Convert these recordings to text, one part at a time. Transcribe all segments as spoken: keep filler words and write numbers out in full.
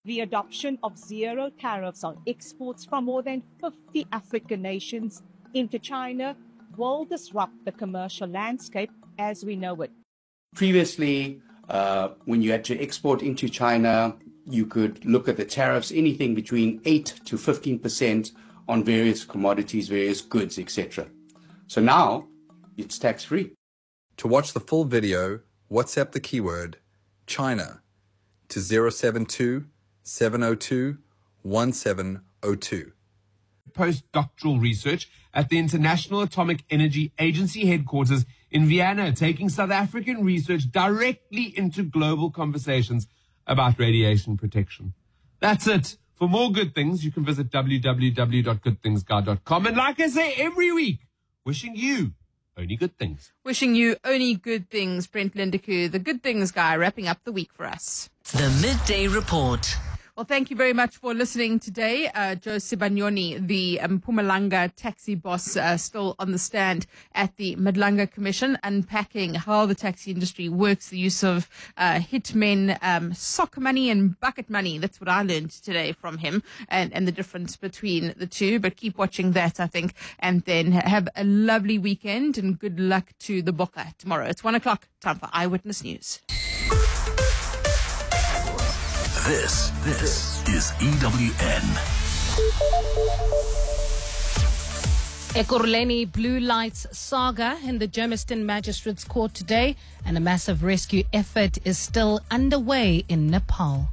the adoption of zero tariffs on exports from more than fifty African nations into China will disrupt the commercial landscape as we know it. Previously, uh, when you had to export into China, you could look at the tariffs, anything between eight to fifteen percent on various commodities, various goods, et cetera. So now it's tax-free. To watch the full video, WhatsApp the keyword China to zero seven two, seven zero two, one seven zero two. Postdoctoral research at the International Atomic Energy Agency headquarters in Vienna, taking South African research directly into global conversations about radiation protection. That's it. For more good things, you can visit w w w dot good things guy dot com. And like I say every week, wishing you only good things. Wishing you only good things, Brent Lindekoe, the good things guy, wrapping up the week for us. The Midday Report. Well, thank you very much for listening today. Uh, Joe Sibanyoni, the um, Mpumalanga taxi boss, uh, still on the stand at the Madlanga Commission, unpacking how the taxi industry works, the use of uh, hitmen, um, sock money and bucket money. That's what I learned today from him, and, and the difference between the two. But keep watching that, I think, and then have a lovely weekend and good luck to the Bokke tomorrow. It's one o'clock, time for Eyewitness News. This, this is E W N. Ekurhuleni Blue Lights saga in the Germiston Magistrates Court today, and a massive rescue effort is still underway in Nepal.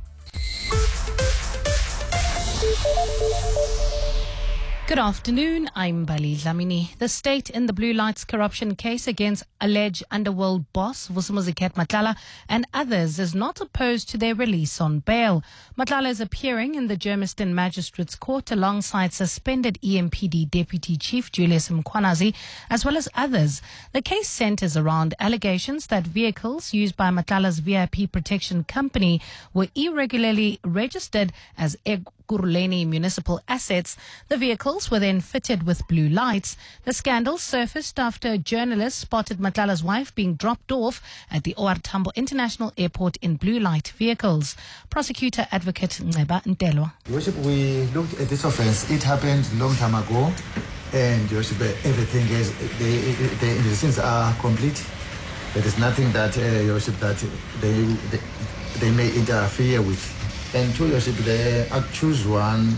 Good afternoon, I'm Bali Dlamini. The state in the Blue Lights corruption case against alleged underworld boss Vusimuzi Matlala and others is not opposed to their release on bail. Matlala is appearing in the Germiston Magistrates Court alongside suspended E M P D Deputy Chief Julius Mkhwanazi, as well as others. The case centers around allegations that vehicles used by Matlala's V I P protection company were irregularly registered as Ekurhuleni municipal assets. The vehicles were then fitted with blue lights. The scandal surfaced after journalists spotted Matlala's wife being dropped off at the O R Tambo International Airport in blue light vehicles. Prosecutor Advocate Nceba Ntelwa. Your Worship, we looked at this offense. It happened a long time ago, and Your Worship, everything is, the, the investigations are complete. There is nothing that, uh, Your Worship, that they, they, they may interfere with. And two, Your Worship, the accused one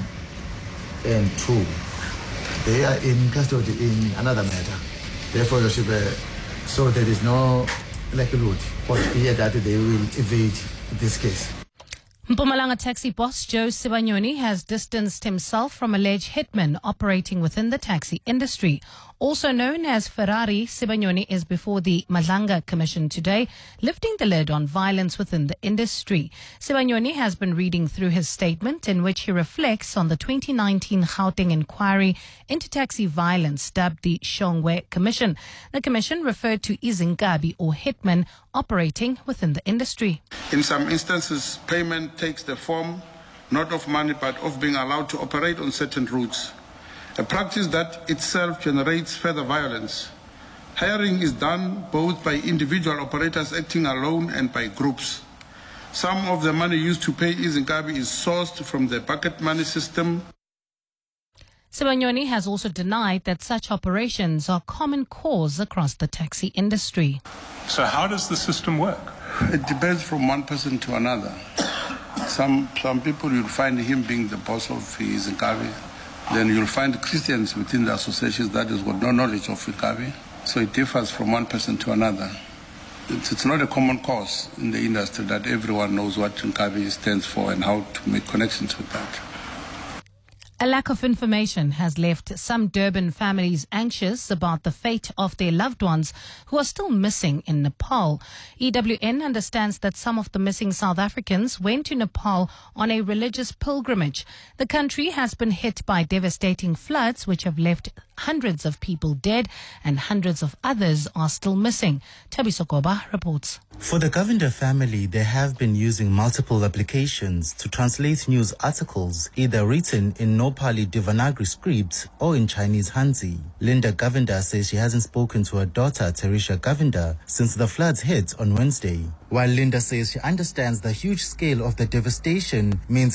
and two, they are in custody in another matter. Therefore, Your Worship, uh, so there is no likelihood or fear that they will evade this case. Mpumalanga taxi boss Joe Sibanyoni has distanced himself from alleged hitmen operating within the taxi industry. Also known as Ferrari, Sibanyoni is before the Madlanga Commission today, lifting the lid on violence within the industry. Sibanyoni has been reading through his statement in which he reflects on the twenty nineteen Gauteng inquiry into taxi violence dubbed the Shongwe Commission. The commission referred to izinkabi or hitmen operating within the industry. In some instances, payment takes the form not of money but of being allowed to operate on certain routes, a practice that itself generates further violence. Hiring is done both by individual operators acting alone and by groups. Some of the money used to pay izinkabi is sourced from the bucket money system. Sibanyoni has also denied that such operations are common cause across the taxi industry. So how does the system work? It depends from one person to another. Some, some people, you'll find him being the boss of izinkabi. Then you'll find Christians within the associations that has got no knowledge of izinkabi. So it differs from one person to another. It's, it's not a common cause in the industry that everyone knows what izinkabi stands for and how to make connections with that. A lack of information has left some Durban families anxious about the fate of their loved ones who are still missing in Nepal. E W N understands that some of the missing South Africans went to Nepal on a religious pilgrimage. The country has been hit by devastating floods which have left hundreds of people dead and hundreds of others are still missing. Tabi Sokoba reports. For the Govender family, they have been using multiple applications to translate news articles, either written in Nepali Devanagari script or in Chinese Hanzi. Linda Govender says she hasn't spoken to her daughter, Teresha Govender, since the floods hit on Wednesday. While Linda says she understands the huge scale of the devastation means